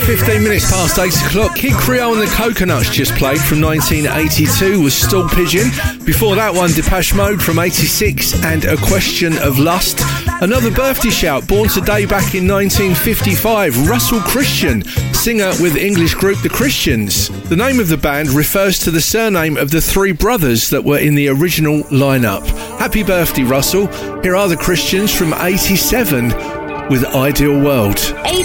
15 minutes past 8 o'clock. Kid Creole and the Coconuts just played from 1982 was Stool Pigeon. Before that one, Depeche Mode from 86 and A Question of Lust. Another birthday shout, born today back in 1955, Russell Christian, singer with English group The Christians. The name of the band refers to the surname of the three brothers that were in the original lineup. Happy birthday, Russell. Here are The Christians from 87 with Ideal World. 8